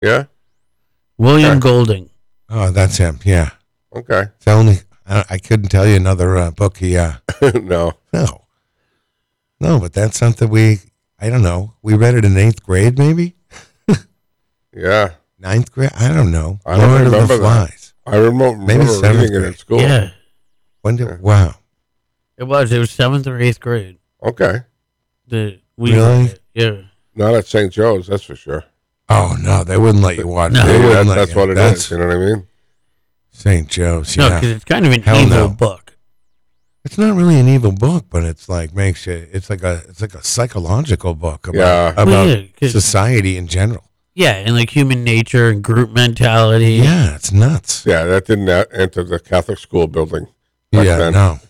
Yeah. William Okay. Golding. Oh, that's him. Yeah. Okay. It's only I couldn't tell you another book. He No. no, but that's something I don't know. We read it in 8th grade, maybe Yeah. 9th grade. I don't know. I don't Lord of the remember that. Flies. I remember Maybe reading 7th it in grade. school. Yeah, When did? Wow. it was 7th or 8th grade. Okay. We Really? read it. Yeah. Not at St. Joe's, that's for sure. Oh no, they wouldn't let you watch. No. They Yeah, wouldn't let that's you. what it That's is. You know what I mean? St. Joe's. No, Yeah. because it's kind of an Hell evil no. book. It's not really an evil book, but it's like makes you. It's like a psychological book Yeah. about Well, yeah, 'cause- society in general. Yeah, and like human nature and group mentality. Yeah, it's nuts. Yeah, that didn't enter the Catholic school building. back Yeah, then. no,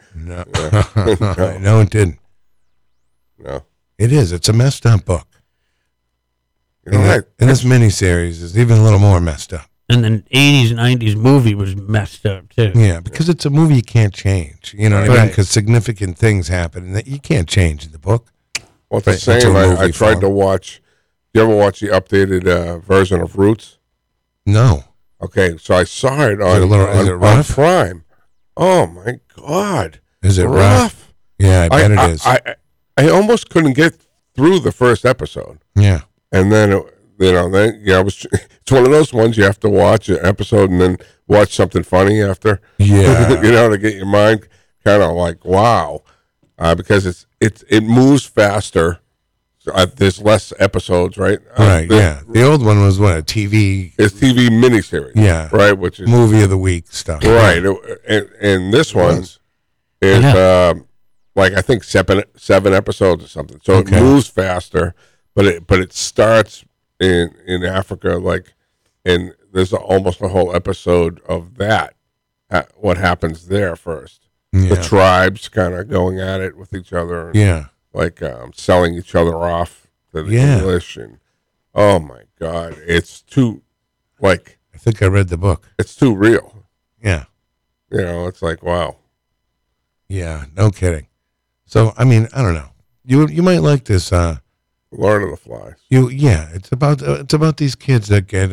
no, it didn't. No. It is. It's a messed up book. You know, And this miniseries is even a little more messed up. And then 80s, 90s movie was messed up too. Yeah, because it's a movie you can't change. You know what I mean? Right. Because significant things happen and that you can't change in the book. well, it's the Right, it's a same. I movie tried form. to watch. You ever watch the updated version of Roots? No. Okay, so I saw it it on, a little- is it on rough? Prime. Oh my God! Is it rough? Yeah, I bet it is. I almost couldn't get through the first episode, Yeah. and then I was. It's one of those ones you have to watch an episode and then watch something funny after. Yeah. you know, to get your mind kind of like wow, because it moves faster. So, there's less episodes, right? Right, yeah. The old one was what, a TV It's TV miniseries. Yeah. Right, which is movie of the week stuff. right, and this one was. is Yeah. like I think seven episodes or something. So Okay. it moves faster, but it starts in Africa, like, and there's almost a whole episode of that. What happens there first? Yeah. The tribes kind of going at it with each other. And, Yeah. like selling each other off to the Yeah. English, and oh my God, it's too like I think I read the book. it's too real. Yeah. You know, it's like wow. Yeah. No kidding. So, I mean, I don't know. You might like this. Lord of the Flies. It's about these kids that get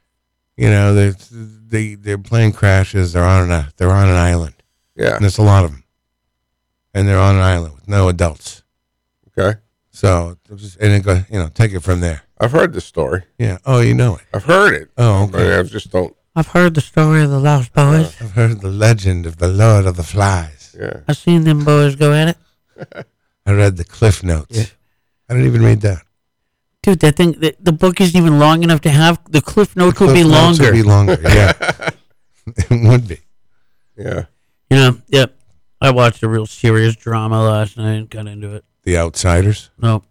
they're playing crashes. They're on an island, Yeah. and there's a lot of them, and they're on an island with no adults. Okay. So take it from there. I've heard the story. Yeah. Oh, you know it. I've heard it. Oh, But okay. I just don't. I've heard the story of the Lost Boys. I've heard the legend of the Lord of the Flies. Yeah. I've seen them boys go at it. I read the Cliff Notes. Yeah. I didn't even read that. Dude, that thing, the book isn't even long enough to have. The Cliff Notes would Cliff be Notes longer. Would be longer. Yeah. It would be. Yeah. You know, yep. I watched a real serious drama last night and got into it. The Outsiders. No,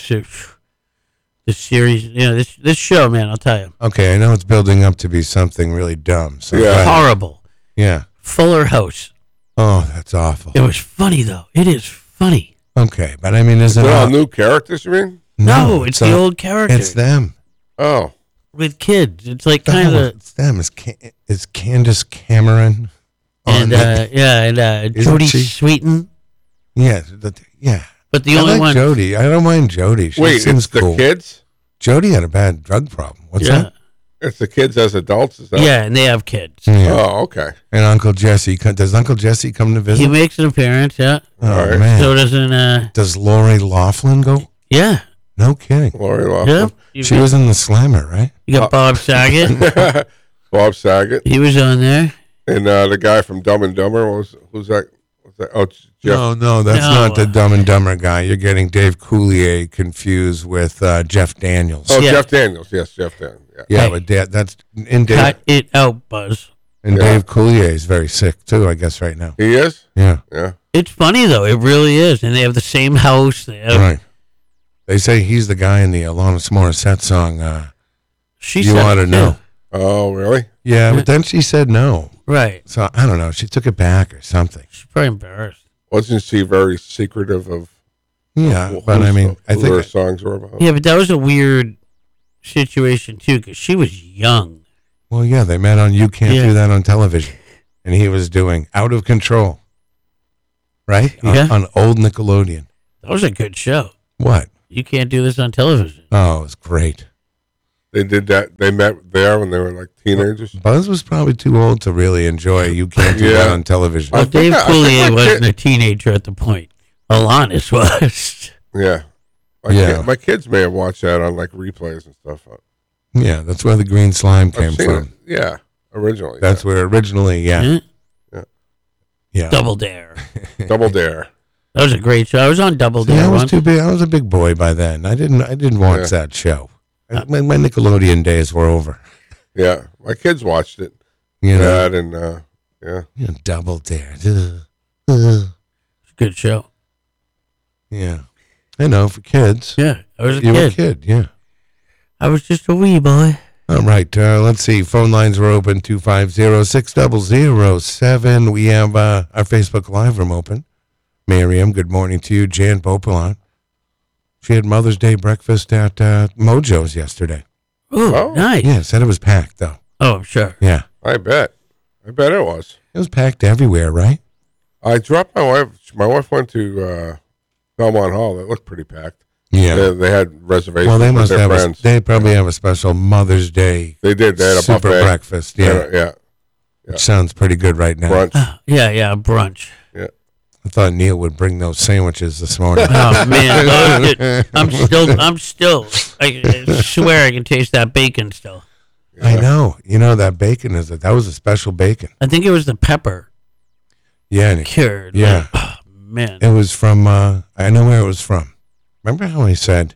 the series, this show, man, I'll tell you. Okay, I know it's building up to be something really dumb. So Yeah. go ahead. Horrible. Yeah. Fuller House. Oh, that's awful. It was funny, though. It is funny. Okay, but I mean, is it They're all all? new characters, you mean? No, it's the old character It's them. Oh. with kids. It's like The kind hell, of, it's them. Is Candace Cameron? and on it? Isn't Jodie she? Sweetin. Yeah, yeah. But the I only like one, Jodie. I don't mind Jodie. She Wait, seems it's the cool. kids? Jodie had a bad drug problem. What's yeah, that? It's the kids as adults? Is that? yeah, and they have kids. Yeah. Oh, okay. And Uncle Jesse. Does Uncle Jesse come to visit? He makes an appearance, yeah. Oh, All right. man. So doesn't, Does Lori Laughlin go? yeah, No kidding. Lori yeah. Loughlin. She was in the Slammer, right? You got Bob Saget. Bob Saget. He was on there. And the guy from Dumb and Dumber, who's that? Oh, Jeff. No, that's No. not the Dumb and Dumber guy. You're getting Dave Coulier confused with Jeff Daniels. Oh, Yeah. Jeff Daniels. Yes, Jeff Daniels. Yeah. Yeah, Hey. but that's in Dave. Cut it out, Buzz. And Yeah. Dave Coulier is very sick too, I guess, right now. He is? Yeah, Yeah. It's funny, though. It really is. And they have the same house. They have, right. They say he's the guy in the Alanis Morissette song. She You said ought to it, know. too. Oh, really? Yeah, but then she said no. Right. So I don't know. She took it back or something. She's probably embarrassed. Wasn't she very secretive of Yeah, who- but I mean, I who her think songs were about? Yeah, but that was a weird situation, too, because she was young. well, yeah, they met on You Can't Yeah. Do That on Television, and he was doing Out of Control, right? Yeah. On old Nickelodeon. That was a good show. What? You can't do this on television. Oh, it was great. They did that. They met there when they were like teenagers. Buzz was probably too old to really enjoy You Can't Do That Yeah. on television. Well, Dave I think Coulier my wasn't kid- a teenager at the point. Alanis was. Yeah. My kids may have watched that on like replays and stuff. Yeah, that's where the green slime came I've seen from. it. Yeah, originally. That's where originally, Hmm? yeah. Double Dare. Double Dare. That was a great show. I was on Double See, Dare I was once. too big. I was a big boy by then. I didn't watch Yeah. that show. My Nickelodeon days were over. Yeah, my kids watched it. You know, That and yeah. Double Dare. Good show. Yeah, I know for kids. Yeah, I was a You were a kid. kid, yeah. I was just a wee boy. All right, let's see. Phone lines are open 250-600-07. We have our Facebook Live room open. Miriam, good morning to you. Jan Popelon. She had Mother's Day breakfast at Mojo's yesterday. Ooh, Oh. nice. Yeah, said it was packed, though. Oh, I'm sure. Yeah, I bet it was. it was packed everywhere, right? I dropped my wife. My wife went to Belmont Hall. It looked pretty packed. Yeah. They had reservations Well, they with must their have. friends. They probably have a special Mother's Day They did. They had a super buffet. breakfast. Yeah, Yeah. which sounds pretty good right now. Brunch. Yeah, brunch. I thought Neil would bring those sandwiches this morning. Oh man, I'm still. I swear I can taste that bacon still. I know. You know that bacon that was a special bacon. I think it was the pepper Yeah, and cured. Yeah. Like, oh, man. it was from. I know where it was from. Remember how I said,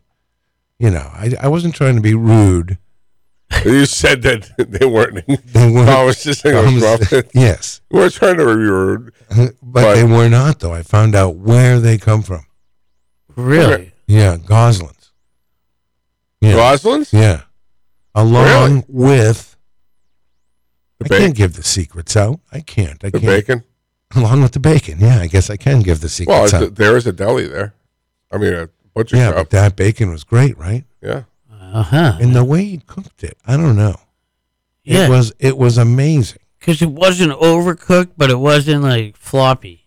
I wasn't trying to be rude. You said that they weren't. They weren't. I was just saying it was rough. Yes, We were trying to be rude. but they were not though. I found out where they come from. Really? Yeah, Goslins. Yeah, Goslins? yeah. Along Really? with. The I bacon? can't give the secrets out. I can't. The bacon? Along with the bacon. Yeah, I guess I can give the Well, secrets out. there is a deli there. I mean, a butcher Yeah, shop. but that bacon was great, right? Yeah. Uh-huh. And the way he cooked it, I don't know. Yeah. It was amazing. Because it wasn't overcooked, but it wasn't like floppy.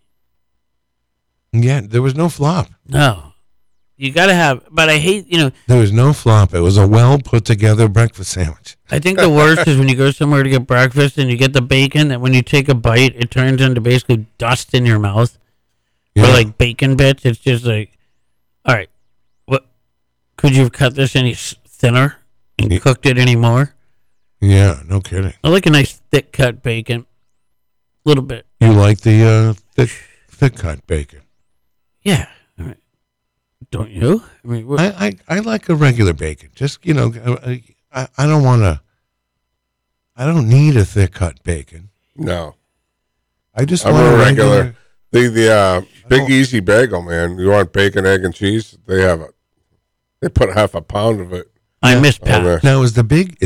Yeah, there was no flop. No. You got to have, but I hate, There was no flop. It was a well put together breakfast sandwich. I think the worst is when you go somewhere to get breakfast and you get the bacon, and when you take a bite, it turns into basically dust in your mouth. Yeah. Or like bacon bits. It's just like, all right, what could you have cut this any thinner and Yeah. cooked it any more? Yeah, no kidding. I like a nice thick cut bacon. A little bit. You like the thick cut bacon? Yeah. All right. Don't you? I mean, I like a regular bacon. Just I don't want to. I don't need a thick cut bacon. No. I just I'm want a regular. The Big Easy Bagel, man. You want bacon, egg, and cheese? They put half a pound of it. I miss on there. Pat. Now is the big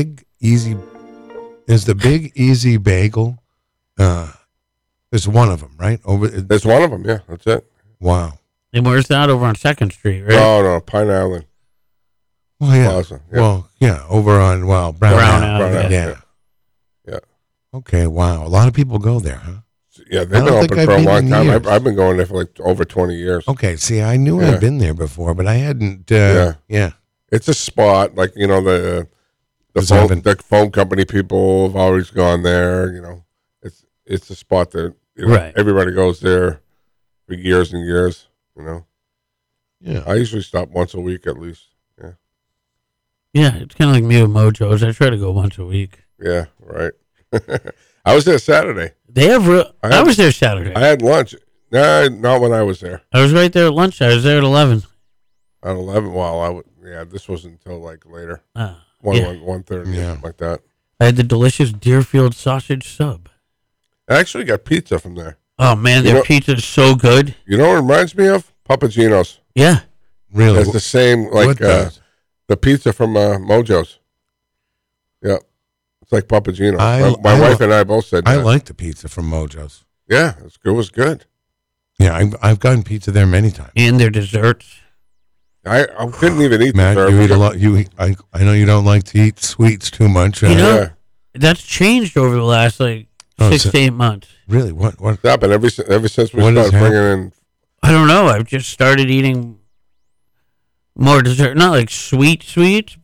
easy bagel? There's one of them, right? There's one of them. Yeah, that's it. Wow. And where's that? Over on 2nd Street, right? No, Pine Island Well, yeah. Plaza. Yeah. Well, yeah, over on Brown Brown Ave. Ave, Brown Yeah. Ave, yeah. Okay. Wow. A lot of people go there, huh? Yeah, I they've been don't think open I've for a been long in time. years. I've been going there for like over 20 years. Okay. See, I knew Yeah. I'd been there before, but I hadn't. Yeah. Yeah. It's a spot, like the It's open. phone company people have always gone there. It's a spot that Right. everybody goes there for years and years. Yeah. I usually stop once a week at least. Yeah, Yeah, it's kind of like me with Mojo's. I try to go once a week. yeah, right. I was there Saturday. They have I was there Saturday. I had lunch. Nah, not when I was there. I was right there at lunch. I was there at 11. At 11. Well, this wasn't until like later. Yeah. 1:30, Yeah. something like that. I had the delicious Deerfield sausage sub. I actually got pizza from there. Oh, man, You their know- pizza's so good. You know what it reminds me of? Papagino's. Yeah. Really? It's the same, What like does? the pizza from Mojo's. Yeah. It's like Papagino. I My wife and I both said I that. like the pizza from Mojo's. Yeah, it was good. Yeah, I've gotten pizza there many times. And their desserts. I couldn't even eat Matt, dessert. you eat a lot. I know you don't like to eat sweets too much. You know- Yeah. That's changed over the last, like, Oh, 6 so- to 8 months. Really? What? Stop it. Ever since we What has started bringing in, I don't know. I've just started eating more dessert. Not like sweets, but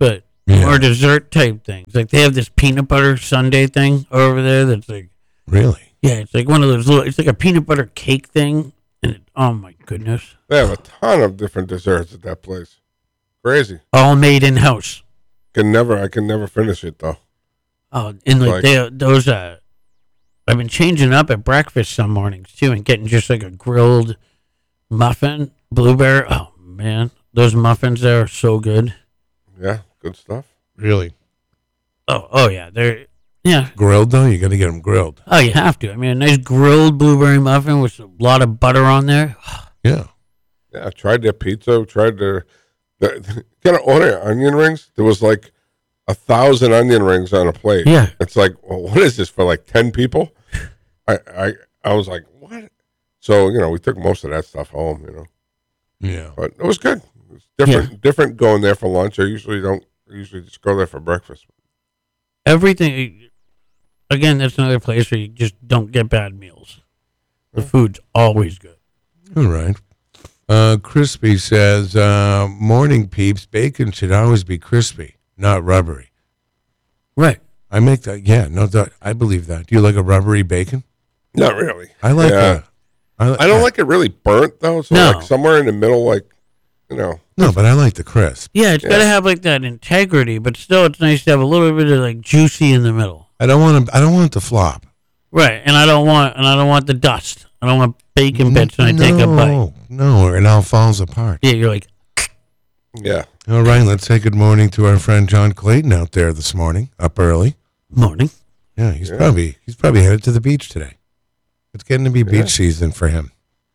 Yeah. or dessert type things. Like they have this peanut butter sundae thing over there that's like, Really? yeah, it's like one of those little, it's like a peanut butter cake thing. And oh my goodness. They have a ton of different desserts at that place. Crazy. All made in house. I can never finish it though. Oh, and like those, I've been changing up at breakfast some mornings too and getting just like a grilled muffin, blueberry. Oh man, those muffins there are so good. Yeah, good stuff. Really? Oh yeah, they're, yeah. Grilled though? You got to get them grilled. Oh, you have to. I mean, a nice grilled blueberry muffin with a lot of butter on there. Yeah. Yeah, I tried their pizza. Tried their gotta order onion rings. There was like 1,000 onion rings on a plate. Yeah. It's like, well, what is this for? Like 10 people? I was like, what? So we took most of that stuff home. Yeah. But it was good. It's different. Different going there for lunch. I usually don't. I usually just go there for breakfast. Everything. Again, that's another place where you just don't get bad meals. The food's always good. All right. Crispy says, morning peeps, bacon should always be crispy, not rubbery. Right. I make that. Yeah, no, I believe that. Do you like a rubbery bacon? Not really. I like I don't like it really burnt though. So No. like somewhere in the middle, like No, but I like the crisp. Yeah, it's got to have like that integrity, but still, it's nice to have a little bit of like juicy in the middle. I don't want it to flop. Right, and I don't want the dust. I don't want bacon bits when I take a bite. No, or it all falls apart. Yeah, you're like, yeah. All right, let's say good morning to our friend John Clayton out there this morning, up early. morning. Yeah, he's probably headed to the beach today. It's getting to be beach season for him.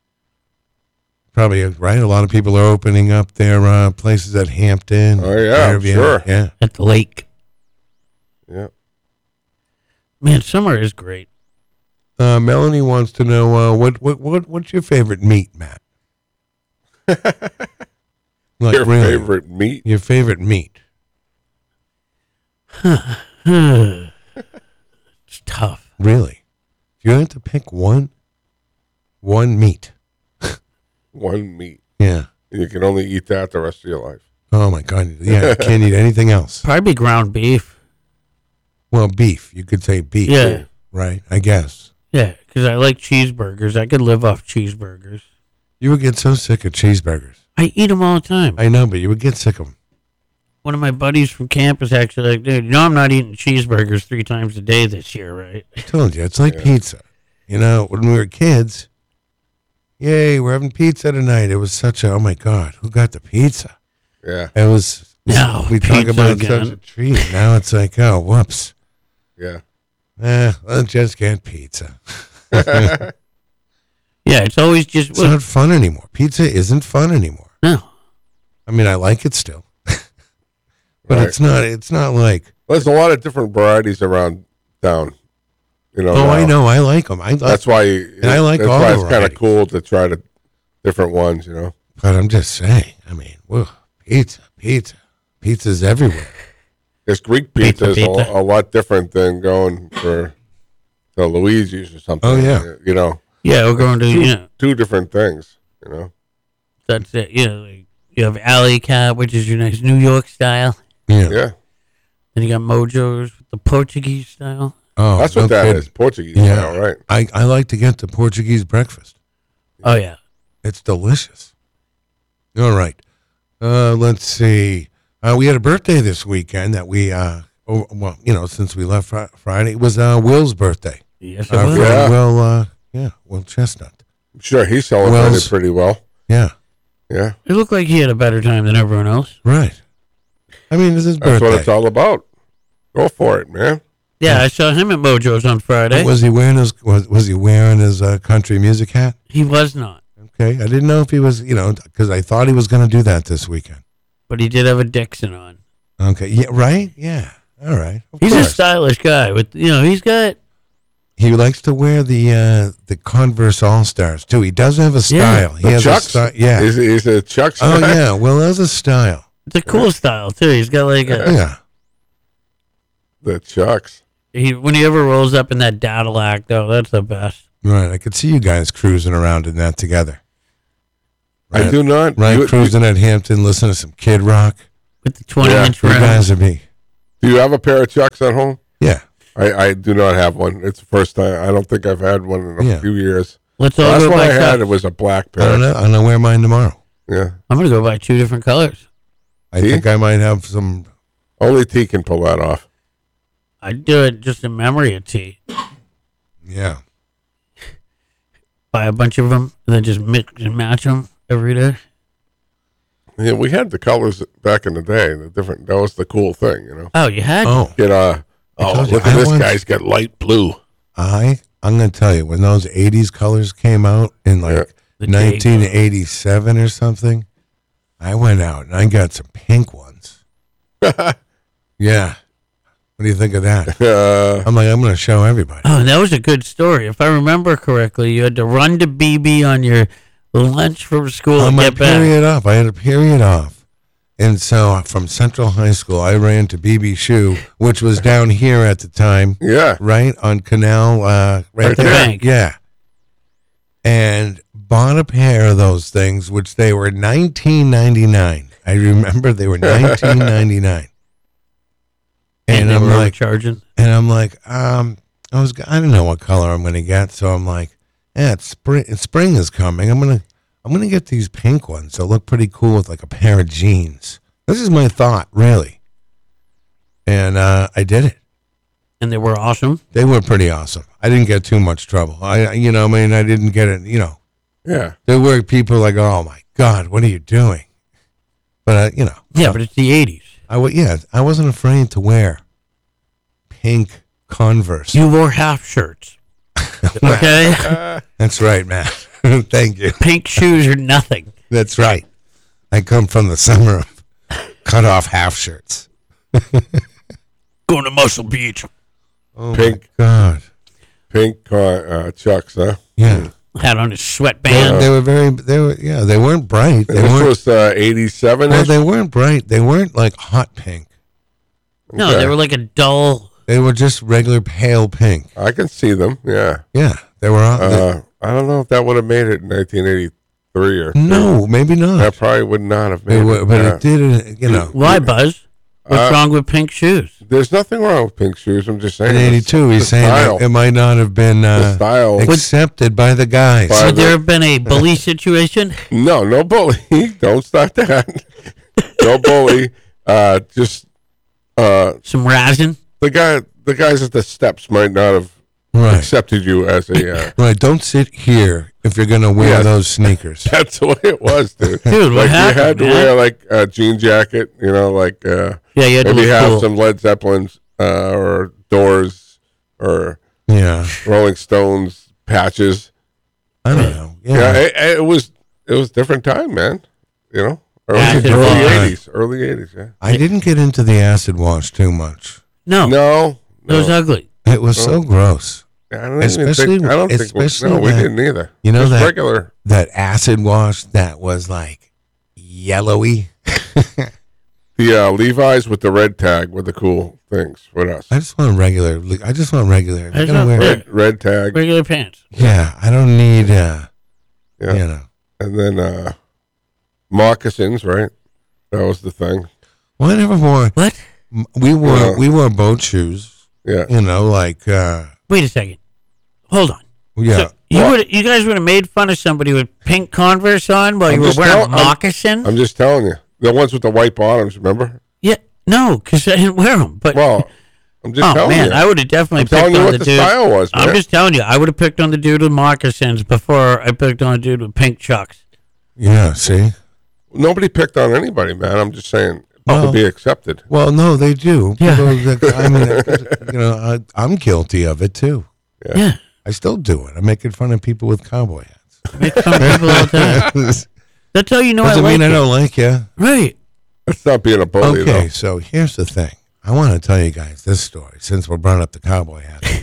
Probably right. A lot of people are opening up their places at Hampton. Oh yeah, sure. Yeah. At the lake. Yeah. Man, summer is great. Melanie wants to know what's your favorite meat, Matt? Like Your really, favorite meat? Your favorite meat? It's tough. Really? You have to pick one meat. One meat. Yeah. You can only eat that the rest of your life. Oh my God. Yeah, you can't eat anything else. Probably ground beef. Well, beef. You could say beef. Yeah. Right. I guess. Yeah, because I like cheeseburgers. I could live off cheeseburgers. You would get so sick of cheeseburgers. I eat them all the time. I know, but you would get sick of them. One of my buddies from campus actually like, dude, I'm not eating cheeseburgers 3 times a day this year, right? I told you, it's like pizza. When we were kids, yay, we're having pizza tonight. It was such a, oh my God, who got the pizza? Yeah. It was, No, we talk pizza about again. such a treat. Now it's like, oh, whoops. Yeah. Let's just get pizza. Yeah, it's always just, It's not fun anymore. Pizza isn't fun anymore. no. I mean, I like it still. But Right. it's not like, There's a lot of different varieties around town. oh, now. I know, I like them. That's why I like that's all why the it's kind of varieties. cool to try the different ones, But I'm just saying, I mean, whoa, pizza's everywhere. Because Greek pizza is Pizza. a lot different than going for the Luigi's or something. Oh, yeah. Yeah, we're going to, Two different things, that's it. Like, you have Alley Cat, which is your nice New York style. Yeah. Yeah. Then you got Mojo's, the Portuguese style. Oh, That's what no that kidding. is. Portuguese. Yeah. Now, right. I like to get the Portuguese breakfast. Oh, yeah. It's delicious. All right. Let's see. We had a birthday this weekend that we, since we left Friday, it was Will's birthday. Yes, it Our was. friend Will Chestnut. I'm sure he celebrated Wells. pretty well. Yeah, Yeah. It looked like he had a better time than everyone else. right. I mean, this is his That's birthday. what it's all about. Go for it, man. Yeah, I saw him at Mojo's on Friday. Was he wearing his country music hat? He was not, Okay, I didn't know if he was, because I thought he was going to do that this weekend. but he did have a Dixon on. Okay, yeah, right, yeah, all right. Of He's a course. stylish guy with, he's got, He likes to wear the Converse All Stars too. He does have a style. He The has Chucks? a style. Yeah. He's a Chuck's. Oh yeah. Will has a style. it's a cool style too. He's got like a, Yeah. The Chucks. when he ever rolls up in that Cadillac though, that's the best. Right. I could see you guys cruising around in that together. I do not. Right. Cruising at Hampton, listening to some Kid Rock. with the 20-inch You rim. guys are me. Do you have a pair of Chucks at home? Yeah. I do not have one. It's the first time. I don't think I've had one in a few years. Let's The all last go one buy I had, Chucks. it was a black I pair. don't know. I'm going to wear mine tomorrow. Yeah. I'm going to go buy 2 different colors. I T? think I might have some. Only T can pull that off. I'd do it just in memory of T. Yeah. Buy a bunch of them and then just mix and match them every day. Yeah, we had the colors back in the day. That was the cool thing, you know. Oh, you had? Oh, Get told you, look at I this once- guy's got light blue. I'm going to tell you, when those 80s colors came out in like The 1987 or something, I went out and I got some pink ones. Yeah. What do you think of that? I'm like, I'm going to show everybody. Oh, that was a good story. If I remember correctly, you had to run to BB on your lunch from school On and my get back. period off. I had a period off. And so from Central High School, I ran to BB Shoe, which was down here at the time, Yeah. right on Canal, right Right there. there. Yeah. And bought a pair of those things, which they were $19.99. I remember they were $19.99. And they I'm were like, charging. I don't know what color I'm gonna get, so I'm like, yeah, it's spring is coming. I'm gonna get these pink ones. They'll look pretty cool with like a pair of jeans. This is my thought, really. And I did it. And they were awesome. They were pretty awesome. I didn't get too much trouble. I didn't get it. Yeah. There were people like, oh my God, what are you doing? But Yeah, but it's the 80s. I wasn't afraid to wear pink Converse. You wore half shirts. Okay? That's right, Matt. Thank you. Pink shoes are nothing. That's right. I come from the summer of cut off half shirts. Going to Muscle Beach. Oh Pink. my God. Pink Chucks, huh? Yeah. Had on his sweatband. They weren't bright. They This weren't, was 87 well, they weren't bright. They weren't like hot pink. No, they were like a dull. They were just regular pale pink. I can see them, yeah. Yeah. They were I don't know if that would have made it in 1983 or no, maybe not. that probably would not have made it. But it did, Why, Buzz? What's wrong with pink shoes? There's nothing wrong with pink shoes. I'm just saying. in 82, he's saying style. it might not have been The style. accepted by the guys. By- Would there have been a bully situation? No bully. Don't start that. No bully. Just Some razzing? the guys at the steps might not have Right. accepted you as a. Right. Don't sit here if you're going to wear Yes. those sneakers. That's the way it was, dude. Dude, what like happened, you had to man? wear like a jean jacket, like Yeah, you had to maybe look have cool. some Led Zeppelins or Doors or Yeah. Rolling Stones patches. I don't know. Yeah, it was different time, man. Early Acid wash. 80s, early 80s. Yeah. I didn't get into the acid wash too much. No, No, it was ugly. It was so gross. I don't Especially- think. I don't think. especially No, we that- didn't either. you know Just that- regular. That acid wash that was like yellowy. The Levi's with the red tag with the cool things. What else? I just want regular. I just want regular. If I you're just gonna want wear, Red tag. Regular pants. yeah, I don't need. Yeah. You know. And then moccasins, right? That was the thing. Well, I never wore. What? We wore Yeah. we wore boat shoes. Yeah. Like Wait a second. Hold on. yeah. So you guys would have made fun of somebody with pink Converse on while I'm you were just wearing tell- I'm- moccasins? I'm just telling you. The ones with the white bottoms, remember? Yeah, no, because I didn't wear them. But Well, I'm just oh telling man, you. I would have definitely I'm telling picked you on what the the dude. style was, man. I'm just telling you, I would have picked on the dude with moccasins before I picked on a dude with pink Chucks. Yeah. See. Nobody picked on anybody, man. I'm just saying Well- to be accepted. Well, no, they do. Yeah. I mean, I'm guilty of it too. Yeah, I still do it. I'm making fun of people with cowboy hats. make fun of people all the time. Doesn't That's how you know I like mean I it. don't like you. Right. That's not being a bully, Okay, though. so here's the thing. I want to tell you guys this story since we're bringing up the cowboy hat again.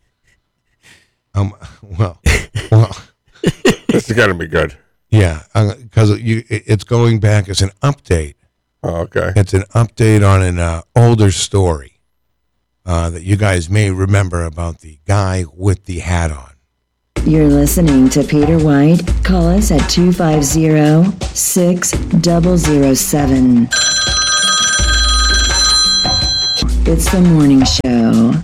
Well, This is gonna be good. yeah, because it's going back as an update. Oh, okay. It's an update on an older story that you guys may remember about the guy with the hat on. You're listening to Peter White. Call us at 250-6007. It's the morning show.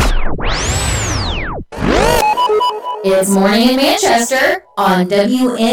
It's Morning in Manchester on WNEW.